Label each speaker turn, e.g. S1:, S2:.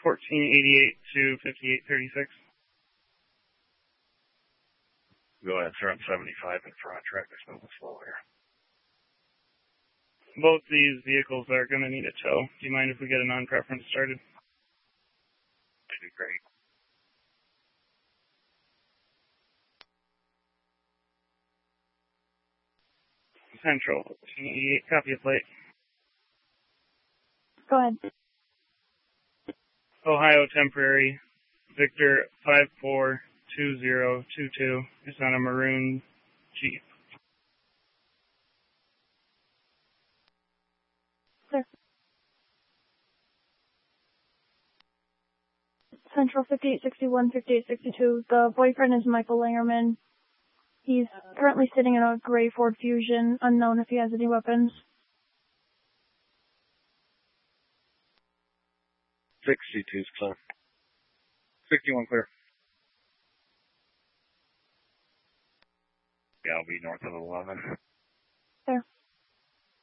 S1: 1488 to 5836.
S2: Go ahead, sir. I'm 75 in front. Traffic's moving slow here.
S1: Both these vehicles are going to need a tow. Do you mind if we get a non-preference started?
S2: That'd be great.
S1: Central 1488, copy a plate.
S3: Go ahead.
S1: Ohio temporary, Victor 542022 is on a maroon Jeep.
S3: Sir. Central 5861, 5862. The boyfriend is Michael Langerman. He's currently sitting in a gray Ford Fusion, unknown if he has any weapons.
S2: 62's clear. 61 clear. Yeah, I'll be north of 11.
S3: There.